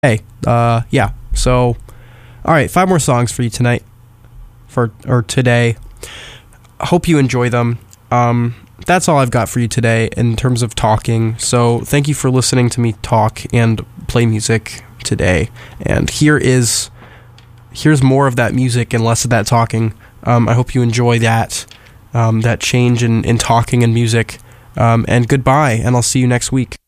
Yeah. So, all right, 5 more songs for you tonight, or today. Hope you enjoy them. That's all I've got for you today in terms of talking. So thank you for listening to me talk and play music today. And here's more of that music and less of that talking. I hope you enjoy that change in talking and music. And goodbye, and I'll see you next week.